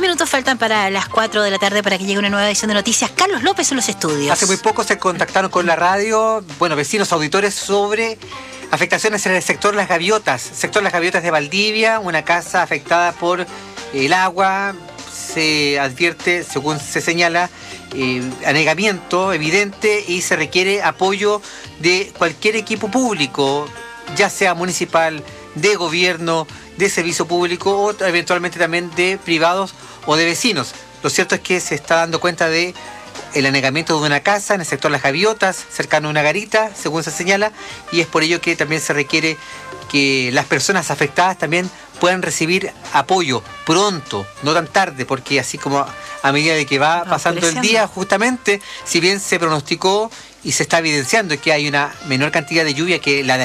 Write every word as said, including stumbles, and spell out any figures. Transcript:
minutos faltan para las cuatro de la tarde para que llegue una nueva edición de noticias. Carlos López en los estudios. Hace muy poco se contactaron con la radio, bueno, vecinos auditores, sobre afectaciones en el sector Las Gaviotas. Sector Las Gaviotas de Valdivia, una casa afectada por el agua. Se advierte, según se señala, eh, anegamiento evidente y se requiere apoyo de cualquier equipo público, ya sea municipal, de gobierno, de servicio público o eventualmente también de privados o de vecinos. Lo cierto es que se está dando cuenta de el anegamiento de una casa en el sector Las Gaviotas, cercano a una garita, según se señala, y es por ello que también se requiere que las personas afectadas también puedan recibir apoyo pronto, no tan tarde, porque así como a medida de que va pasando el día, justamente, si bien se pronosticó y se está evidenciando que hay una menor cantidad de lluvia que la de